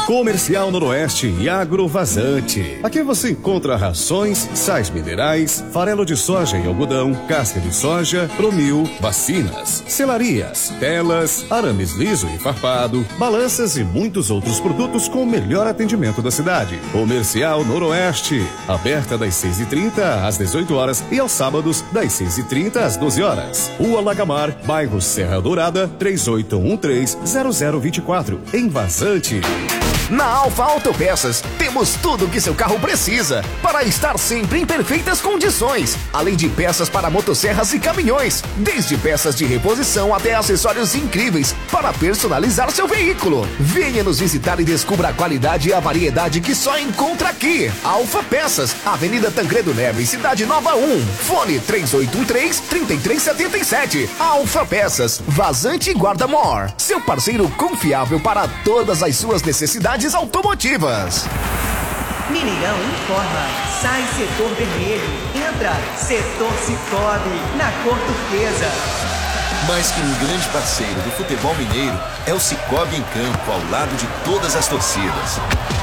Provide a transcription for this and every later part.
Comercial Noroeste e Agro Vazante. Aqui você encontra rações, sais minerais, farelo de soja e algodão, casca de soja, promil, vacinas, selarias, telas, arames liso e farpado, balanças e muitos outros produtos com o melhor atendimento da cidade. Comercial Noroeste, aberta das 6h30 às 18 horas e aos sábados das 6h30 às 12 horas. Rua Lagamar, bairro Serra Dourada, 3813-0024, em Vazante. Na Alfa Autopeças, temos tudo o que seu carro precisa para estar sempre em perfeitas condições. Além de peças para motosserras e caminhões, desde peças de reposição até acessórios incríveis para personalizar seu veículo. Venha nos visitar e descubra a qualidade e a variedade que só encontra aqui. Alfa Peças, Avenida Tancredo Neves, Cidade Nova 1. Fone 3813-3377. Alfa Peças, Vazante e Guarda-Mor. Seu parceiro confiável para todas as suas necessidades automotivas. Mineirão informa. Sai setor vermelho. Entra setor Cicobi, na cor turquesa. Mais que um grande parceiro do futebol mineiro, é o Cicobi em campo, ao lado de todas as torcidas.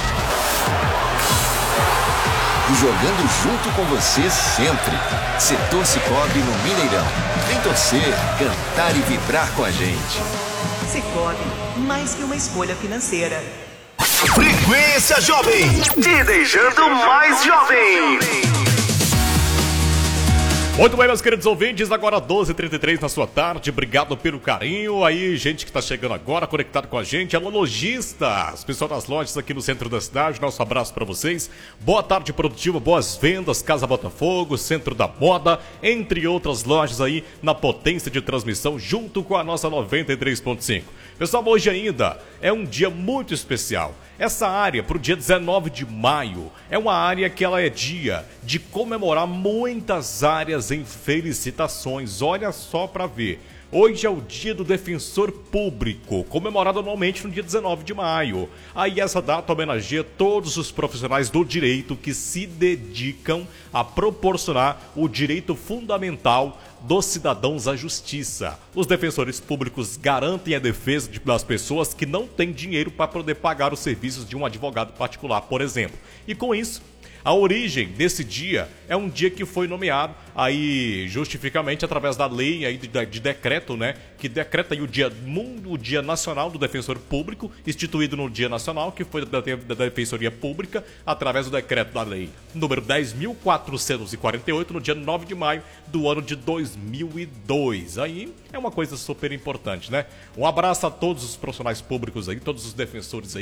E jogando junto com você sempre. Setor Cicobi no Mineirão. Vem torcer, cantar e vibrar com a gente. Cicobi, mais que uma escolha financeira. Frequência Jovem, te deixando mais jovem. Muito bem, meus queridos ouvintes, agora 12h33 na sua tarde, obrigado pelo carinho, aí gente que está chegando agora, conectado com a gente, alô lojistas, pessoal das lojas aqui no centro da cidade, nosso abraço para vocês, boa tarde produtiva, boas vendas, Casa Botafogo, Centro da Moda, entre outras lojas aí na potência de transmissão, junto com a nossa 93.5. Pessoal, hoje ainda é um dia muito especial. Essa área, para o dia 19 de maio, é uma área que ela é dia de comemorar muitas áreas em felicitações. Olha só para ver. Hoje é o dia do defensor público, comemorado anualmente no dia 19 de maio. Aí essa data homenageia todos os profissionais do direito que se dedicam a proporcionar o direito fundamental dos cidadãos à justiça. Os defensores públicos garantem a defesa das pessoas que não têm dinheiro para poder pagar os serviços de um advogado particular, por exemplo. E com isso, a origem desse dia é um dia que foi nomeado aí justificamente através da lei aí de decreto, né, que decreta aí o Dia Nacional do Defensor Público, instituído no Dia Nacional, que foi da Defensoria Pública, através do decreto da lei número 10.448, no dia 9 de maio do ano de 2002. Aí é uma coisa super importante, né? Um abraço a todos os profissionais públicos aí, todos os defensores aí